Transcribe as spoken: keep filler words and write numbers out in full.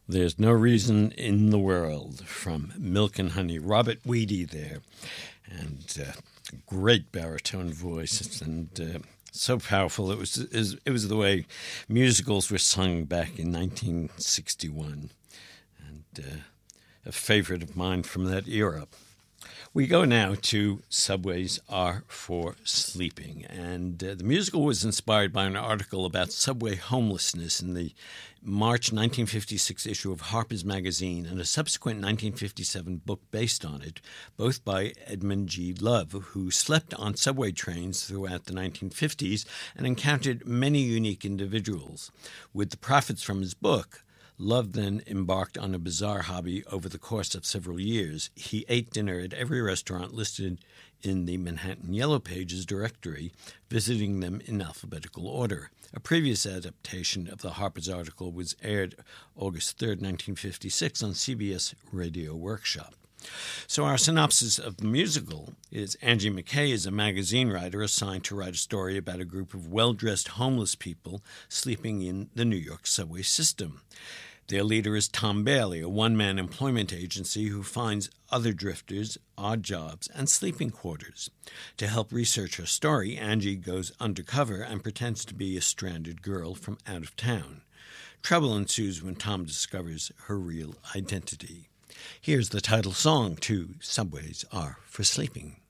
There's No Reason in the World from Milk and Honey. Robert Weedy there. And uh, great baritone voice and uh, so powerful. It was, it was the way musicals were sung back in nineteen sixty-one. And uh, a favorite of mine from that era. We go now to Subways Are for Sleeping. And uh, the musical was inspired by an article about subway homelessness in the March nineteen fifty-six issue of Harper's Magazine and a subsequent nineteen fifty-seven book based on it, both by Edmund G. Love, who slept on subway trains throughout the nineteen fifties and encountered many unique individuals. With the profits from his book, Love then embarked on a bizarre hobby over the course of several years. He ate dinner at every restaurant listed in the Manhattan Yellow Pages directory, visiting them in alphabetical order. A previous adaptation of the Harper's article was aired August third, nineteen fifty-six on C B S Radio Workshop. So our synopsis of the musical is Angie McKay is a magazine writer assigned to write a story about a group of well-dressed homeless people sleeping in the New York subway system. Their leader is Tom Bailey, a one-man employment agency who finds other drifters, odd jobs, and sleeping quarters. To help research her story, Angie goes undercover and pretends to be a stranded girl from out of town. Trouble ensues when Tom discovers her real identity. Here's the title song to Subways Are for Sleeping.